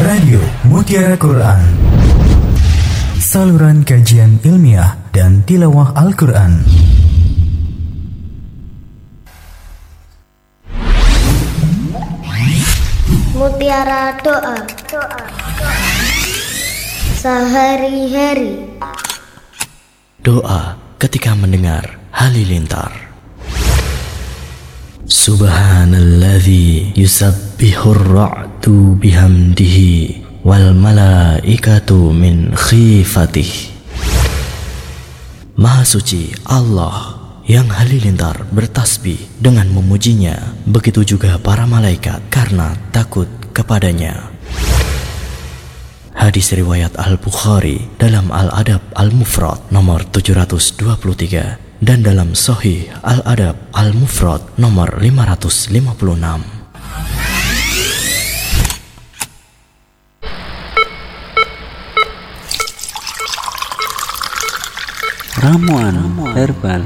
Radio Mutiara Quran, saluran kajian ilmiah dan tilawah Al-Quran. Mutiara doa. Sehari-hari. Doa ketika mendengar halilintar. Subhanalladzi yusabbihur ra'du bihamdihi wal malaikatu min khifatih. Maha suci Allah yang halilintar bertasbih dengan memujinya, begitu juga para malaikat karena takut kepadanya. Hadis riwayat Al-Bukhari dalam Al-Adab Al-Mufrad nomor 723 dan dalam Sahih Al-Adab Al-Mufrad nomor 556. Ramuan herbal.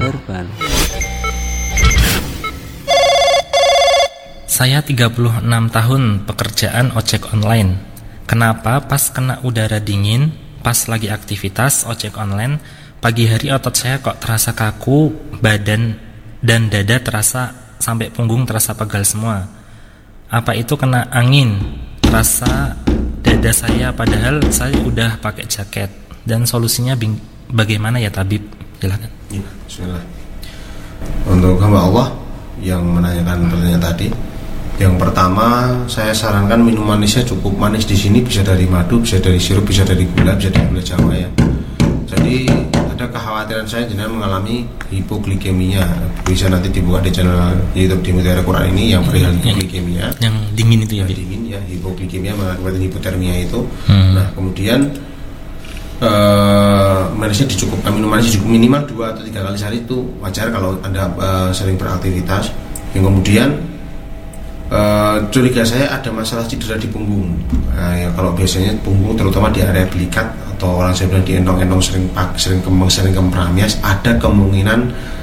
Saya 36 tahun pekerjaan ojek online. Kenapa pas kena udara dingin, pas lagi aktivitas ojek online, pagi hari otot saya kok terasa kaku, badan dan dada terasa sampai punggung terasa pegal semua. Apa itu kena angin? Terasa dada saya padahal saya udah pakai jaket. Dan solusinya bagaimana ya tabib? Silakan. Ya, bismillah. Untuk hamba Allah yang menanyakan pertanyaan tadi, yang pertama saya sarankan minum manisnya cukup manis di sini, bisa dari madu, bisa dari sirup, bisa dari gula, bisa dari gula Jawa ya. Jadi ada kekhawatiran saya jenengan mengalami hipoglikemia. Bisa nanti dibuka di channel YouTube di Mutiara Quran ini yang perihal hipoglikemia. Yang dingin itu ya, dingin ya, hipoglikemia mengakibatkan hipotermia itu. Nah, kemudian manisnya dicukupkan, minum manisnya cukup minimal 2 atau 3 kali sehari itu wajar kalau Anda sering beraktivitas. Yang kemudian curiga saya ada masalah cedera di punggung. Ya, kalau biasanya punggung terutama di area belikat atau orang saya bilang di endong-endong sering kempram ya, ada kemungkinan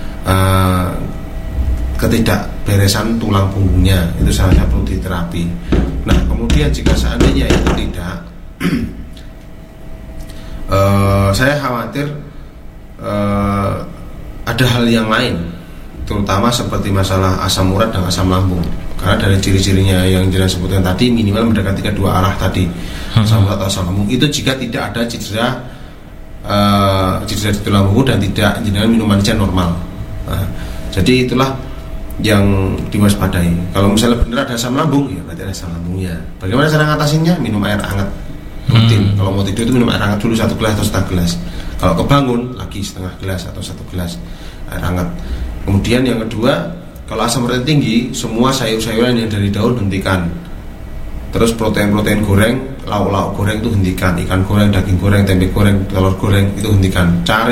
ketidakberesan tulang punggungnya, itu salah satu diterapi. Nah, kemudian jika seandainya itu tidak saya khawatir ada hal yang lain, terutama seperti masalah asam urat dan asam lambung. Karena dari ciri-cirinya yang jelas sebutkan tadi, minimal mendekati kedua arah tadi, asam urat atau asam lambung. Itu jika tidak ada cedera di tulang punggung dan tidak dengan minumannya normal. Nah, jadi itulah yang diwaspadai. Kalau misalnya benar ada asam lambung, ya berarti ada asam lambungnya. Bagaimana cara ngatasinnya? Minum air hangat rutin. Kalau mau tidur itu minum air hangat dulu 1 gelas atau setengah gelas. Kalau kebangun lagi setengah gelas atau 1 gelas air hangat. Kemudian yang kedua, kalau asam urat tinggi, semua sayur-sayuran yang dari daun hentikan. Terus protein-protein goreng, lauk-lauk goreng itu hentikan. Ikan goreng, daging goreng, tempe goreng, telur goreng itu hentikan. Cari